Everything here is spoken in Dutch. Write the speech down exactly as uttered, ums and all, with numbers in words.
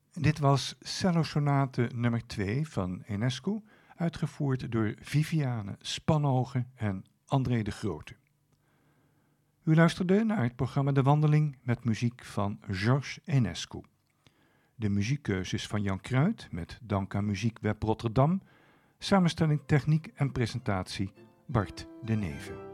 Dit was Cello Sonate nummer twee van Enescu, uitgevoerd door Viviane Spanhoge en André de Grote. U luisterde naar het programma De Wandeling met muziek van Georges Enescu. De muziekkeuze is van Jan Kruid met dank aan Muziekweb Rotterdam. Samenstelling, techniek en presentatie Bart de Neve.